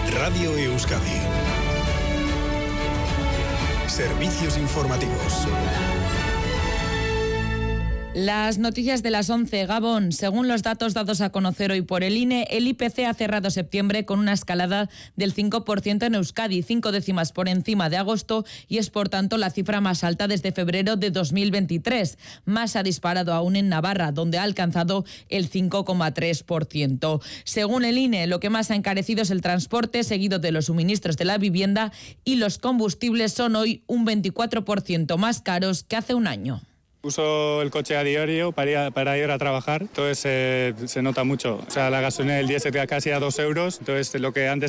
Radio Euskadi. Servicios informativos. Las noticias de las 11, Gabón. Según los datos dados a conocer hoy por el INE, el IPC ha cerrado septiembre con una escalada del 5% en Euskadi, 5 décimas por encima de agosto, y es por tanto la cifra más alta desde febrero de 2023. Más ha disparado aún en Navarra, donde ha alcanzado el 5,3%. Según el INE, lo que más ha encarecido es el transporte, seguido de los suministros de la vivienda, y los combustibles son hoy un 24% más caros que hace un año. Uso el coche a diario para ir a trabajar, entonces se nota mucho. O sea, la gasolina del diésel casi a 2 euros, entonces lo que antes